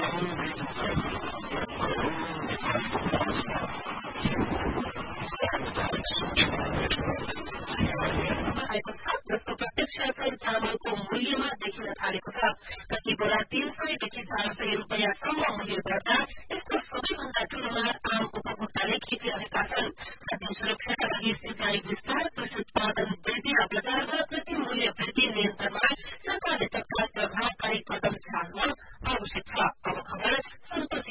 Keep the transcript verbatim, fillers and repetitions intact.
जसको प्रत्यक्ष असर चामलको मूल्यमा देखिन थालेको छ। प्रति बोरा तीन सयदेखि चार सय रूपियाँसम्म मूल्य बढ्दा यसको सबैभन्दा ठूलो मार आम उपभोक्ताले खिचिरहेका छन्। खाद्य सुरक्षाका लागि सिंचाई विस्तार, कृषि उत्पादन वृद्धि र बजारमा प्रति मूल्य वृद्धि नियन्त्रणमा सरकारले तत्काल प्रभावकारी कदम चाल्न आवश्यक छ। अब खबर सन्तोष